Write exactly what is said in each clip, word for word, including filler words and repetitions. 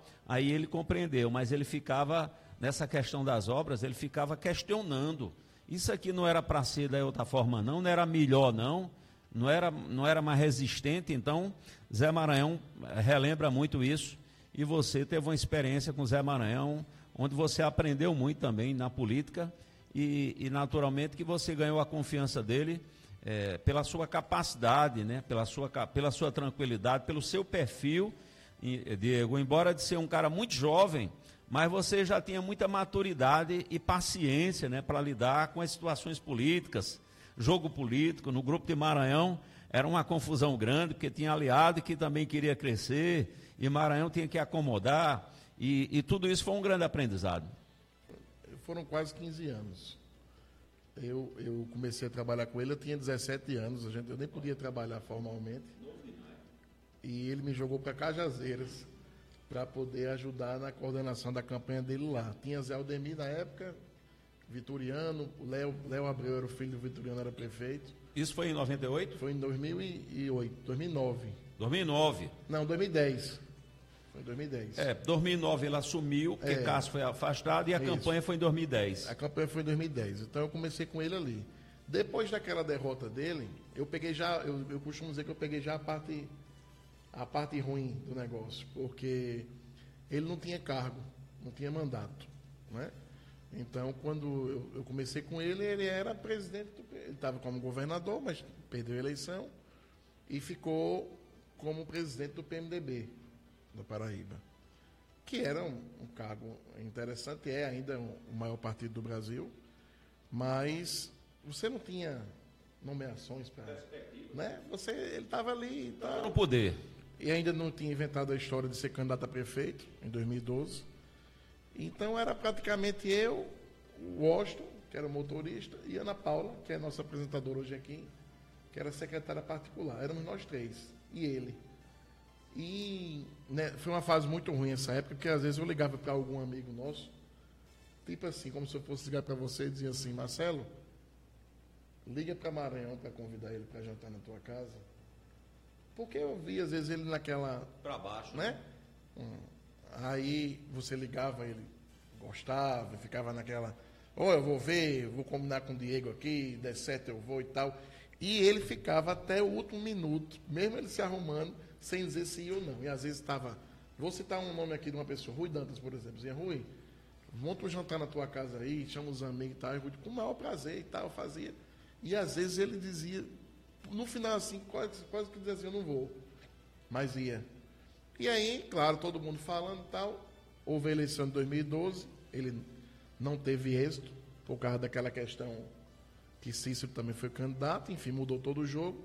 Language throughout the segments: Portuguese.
aí ele compreendeu, mas ele ficava, nessa questão das obras, ele ficava questionando. Isso aqui não era para ser da outra forma, não, não era melhor, não, não era, não era mais resistente. Então, Zé Maranhão relembra muito isso, e você teve uma experiência com Zé Maranhão, onde você aprendeu muito também na política, e, e naturalmente que você ganhou a confiança dele, é, pela sua capacidade, né, pela sua, pela sua tranquilidade, pelo seu perfil, Diego, embora de ser um cara muito jovem, mas você já tinha muita maturidade e paciência, né, para lidar com as situações políticas, jogo político. No Grupo de Maranhão era uma confusão grande, porque tinha aliado que também queria crescer, e Maranhão tinha que acomodar, e, e tudo isso foi um grande aprendizado. Foram quase quinze anos. Eu, eu comecei a trabalhar com ele, eu tinha dezessete anos, a gente, eu nem podia trabalhar formalmente. E ele me jogou para Cajazeiras para poder ajudar na coordenação da campanha dele lá. Tinha Zé Aldemir na época, Vitoriano, o Léo, Léo Abreu era o filho do Vitoriano, era prefeito. Isso foi em noventa e oito? Foi em dois mil e oito, dois mil e nove. dois mil e nove? Não, dois mil e dez. Foi em dois mil e dez. É, dois mil e nove ele assumiu, porque é, Cássio foi afastado, e a isso. campanha foi em dois mil e dez. A campanha foi em dois mil e dez, então eu comecei com ele ali. Depois daquela derrota dele, eu peguei já, eu, eu costumo dizer que eu peguei já a parte, a parte ruim do negócio, porque ele não tinha cargo, não tinha mandato, né? Então, quando eu, eu comecei com ele, ele era presidente, do, ele estava como governador, mas perdeu a eleição e ficou como presidente do P M D B da Paraíba, que era um, um cargo interessante, é ainda um, o maior partido do Brasil, mas você não tinha nomeações para, né? Você, ele estava ali, estava no poder, e ainda não tinha inventado a história de ser candidato a prefeito em dois mil e doze. Então era praticamente eu, o Washington, que era o motorista, e Ana Paula, que é a nossa apresentadora hoje aqui, que era secretária particular. Éramos nós três, e ele. E né, foi uma fase muito ruim essa época, porque às vezes eu ligava para algum amigo nosso, tipo assim, como se eu fosse ligar para você e dizer assim: Marcelo, liga para Maranhão para convidar ele para jantar na tua casa. Porque eu via às vezes ele naquela... Para baixo. Né? Hum. Aí você ligava, ele gostava, ficava naquela, ou oh, eu vou ver, vou combinar com o Diego aqui, der certo eu vou e tal. E ele ficava até o último minuto, mesmo ele se arrumando, sem dizer sim ou não. E às vezes estava, vou citar um nome aqui de uma pessoa, Rui Dantas, por exemplo, dizia: Rui, monta um jantar na tua casa aí, chama os amigos e tal, e Rui, com o maior prazer e tal, fazia. E às vezes ele dizia, no final assim, quase, quase que dizia assim: eu não vou, mas ia. E aí, claro, todo mundo falando e tal, houve a eleição de dois mil e doze, ele não teve êxito, por causa daquela questão que Cícero também foi candidato, enfim, mudou todo o jogo.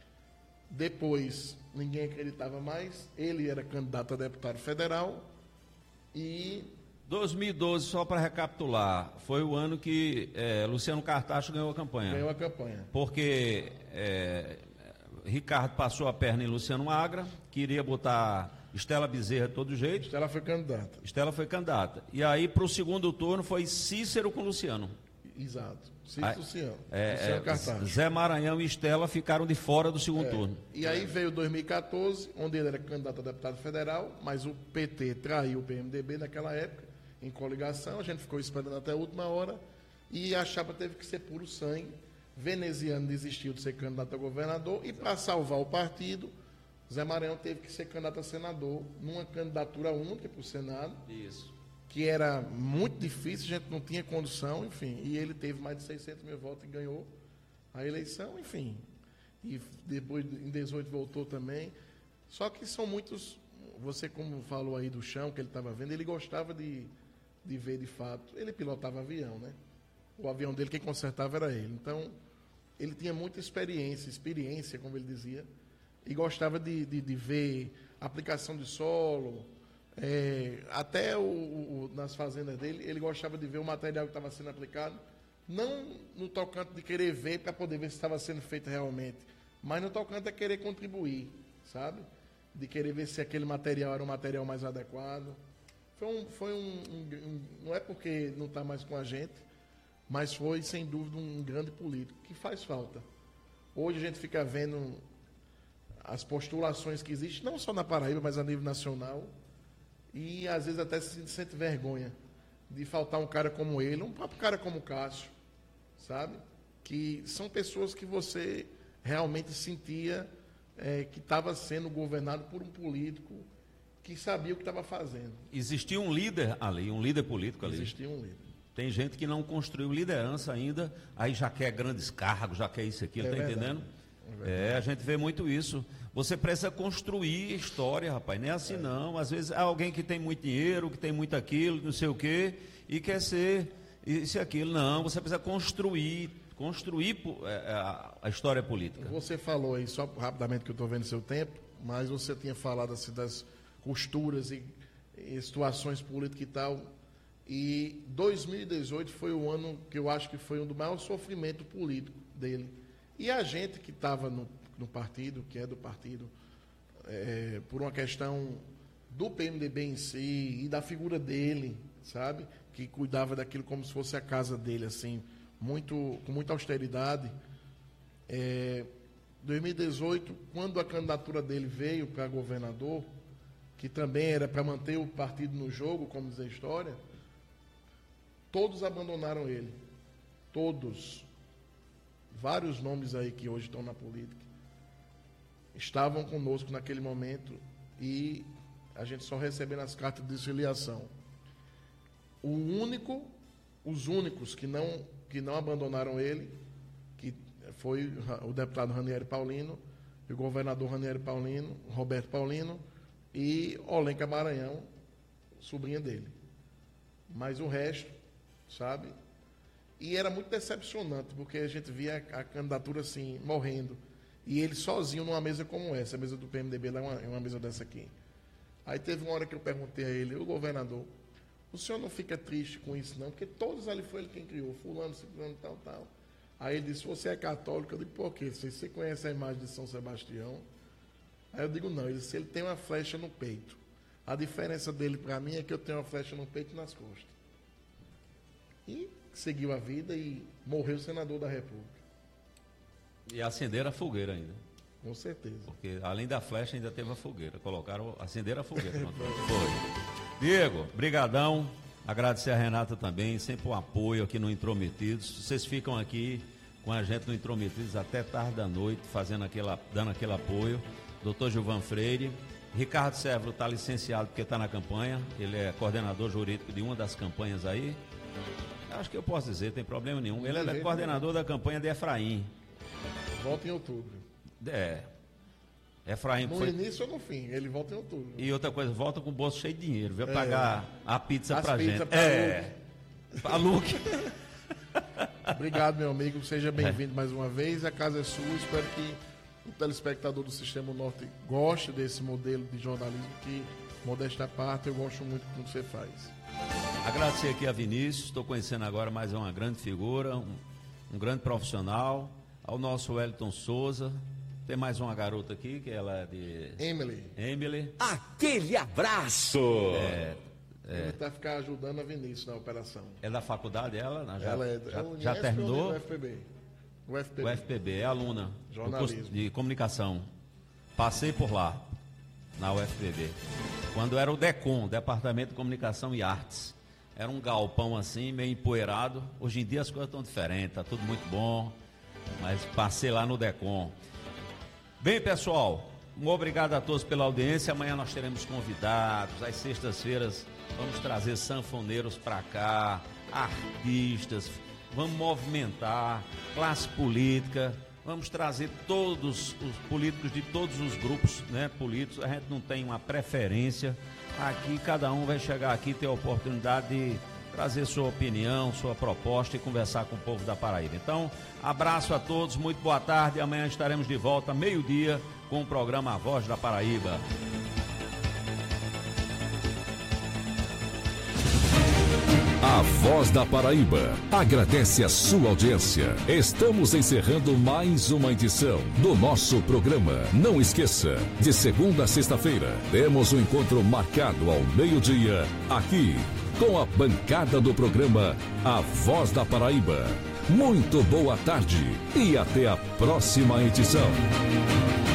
Depois, ninguém acreditava mais, ele era candidato a deputado federal e... dois mil e doze, só para recapitular, foi o ano que é, Luciano Cartacho ganhou a campanha. Ganhou a campanha. Porque é, Ricardo passou a perna em Luciano Agra, queria botar Estela Bezerra de todo jeito. Estela foi candidata. Estela foi candidata. E aí, para o segundo turno, foi Cícero com Luciano. Exato. Cícero e Luciano. É, Luciano é, Cartacho. Zé Maranhão e Estela ficaram de fora do segundo é. turno. E aí veio dois mil e quatorze, onde ele era candidato a deputado federal, mas o P T traiu o P M D B naquela época, em coligação. A gente ficou esperando até a última hora e a chapa teve que ser puro sangue. Veneziano desistiu de ser candidato a governador e, para salvar o partido, Zé Maranhão teve que ser candidato a senador numa candidatura única para o Senado. Isso. Que era muito difícil, a gente não tinha condição, enfim. E ele teve mais de seiscentos mil votos e ganhou a eleição, enfim. E depois, em dezoito, voltou também. Só que são muitos... Você, como falou aí do chão que ele estava vendo, ele gostava de, de ver de fato. Ele pilotava avião, né? O avião dele, quem consertava era ele. Então, ele tinha muita experiência, experiência, como ele dizia, e gostava de, de, de ver aplicação de solo, é, até o, o, nas fazendas dele, ele gostava de ver o material que estava sendo aplicado, não no tocante de querer ver para poder ver se estava sendo feito realmente, mas no tocante de querer contribuir, sabe? De querer ver se aquele material era um material mais adequado. Foi um, foi um, um, um não é porque não está mais com a gente, mas foi, sem dúvida, um grande político, que faz falta. Hoje a gente fica vendo as postulações que existem, não só na Paraíba, mas a nível nacional, E às vezes até se sente vergonha de faltar um cara como ele, um próprio cara como o Cássio, sabe? Que são pessoas que você realmente sentia é, que estava sendo governado por um político que sabia o que estava fazendo. Existia um líder ali, um líder político ali. Existia um líder. Tem gente que não construiu liderança ainda, aí já quer grandes cargos, já quer isso aqui, É tá verdade. entendendo? É, É, a gente vê muito isso. Você precisa construir história, rapaz, não é assim não. Às vezes há alguém que tem muito dinheiro, que tem muito aquilo, não sei o quê, e quer ser isso e aquilo. Não, você precisa construir, construir é, a, a história política. Você falou aí, só rapidamente que eu estou vendo seu tempo, mas você tinha falado assim das costuras e, e situações políticas e tal. E dois mil e dezoito foi o ano que eu acho que foi um do maior sofrimento político dele. E a gente que estava no, no partido, que é do partido, é, por uma questão do P M D B em si e da figura dele, sabe? Que cuidava daquilo como se fosse a casa dele, assim, muito, com muita austeridade. É, dois mil e dezoito, quando a candidatura dele veio para governador, que também era para manter o partido no jogo, como diz a história, todos abandonaram ele. Todos. Vários nomes aí que hoje estão na política estavam conosco naquele momento e a gente só recebendo as cartas de filiação. O único, os únicos que não, que não abandonaram ele, que foi o deputado Ranieri Paulino, o governador Ranieri Paulino, Roberto Paulino e Olenka Maranhão, sobrinha dele. Mas o resto, sabe? E era muito decepcionante, porque a gente via a, a candidatura assim, morrendo. E ele sozinho numa mesa como essa, a mesa do P M D B, lá é uma, é uma mesa dessa aqui. Aí teve uma hora que eu perguntei a ele, o governador, o senhor não fica triste com isso não? Porque todos ali foi ele quem criou, fulano, ciclano, tal, tal. Aí ele disse, você é católico? Eu digo, por quê? Você conhece a imagem de São Sebastião? Aí eu digo, não. Ele disse, ele tem uma flecha no peito. A diferença dele para mim é que eu tenho uma flecha no peito e nas costas. E seguiu a vida e morreu senador da República. E acenderam a fogueira ainda. Com certeza. Porque além da flecha ainda teve a fogueira. Colocaram, acenderam a fogueira. Foi. Diego, brigadão. Agradecer a Renata também, sempre o apoio aqui no Intrometidos. Vocês ficam aqui com a gente no Intrometidos até tarde da noite, fazendo aquela, dando aquele apoio. doutor Gilvan Freire. Ricardo Sérvulo está licenciado porque está na campanha. Ele é coordenador jurídico de uma das campanhas aí. Acho que eu posso dizer, tem problema nenhum. Ele é coordenador da campanha de Efraim. Volta em outubro. É. Efraim no foi... início ou no fim, ele volta em outubro. E outra coisa, volta com o bolso cheio de dinheiro. Veio é. pagar a pizza As pra pizza gente. Pra é. Pra Luke. Obrigado, meu amigo. Seja bem-vindo é. mais uma vez. A casa é sua. Espero que o telespectador do Sistema Norte goste desse modelo de jornalismo que, modéstia à parte, eu gosto muito do que você faz. Agradecer aqui a Vinícius, estou conhecendo agora mais uma grande figura, um, um grande profissional, ao nosso Wellington Souza, tem mais uma garota aqui, que ela é de... Emily. Emily. Aquele abraço! É, é, ele está ficar ajudando a Vinícius na operação. É da faculdade ela? Já, ela é, já, ela já terminou? O F P B. O F P B. O F P B, é aluna Jornalismo. do curso de comunicação. Passei por lá, na U F P B. Quando era o DECOM, Departamento de Comunicação e Artes. Era um galpão assim, meio empoeirado. Hoje em dia as coisas estão diferentes, está tudo muito bom. Mas passei lá no DECOM. Bem, pessoal, um obrigado a todos pela audiência. Amanhã nós teremos convidados. Às sextas-feiras vamos trazer sanfoneiros para cá, artistas. Vamos movimentar, classe política. Vamos trazer todos os políticos de todos os grupos, né, políticos. A gente não tem uma preferência. Aqui cada um vai chegar aqui e ter a oportunidade de trazer sua opinião, sua proposta e conversar com o povo da Paraíba. Então, abraço a todos, muito boa tarde. Amanhã estaremos de volta, meio-dia, com o programa A Voz da Paraíba. A Voz da Paraíba agradece a sua audiência. Estamos encerrando mais uma edição do nosso programa. Não esqueça, de segunda a sexta-feira, temos um encontro marcado ao meio-dia, aqui, com a bancada do programa A Voz da Paraíba. Muito boa tarde e até a próxima edição.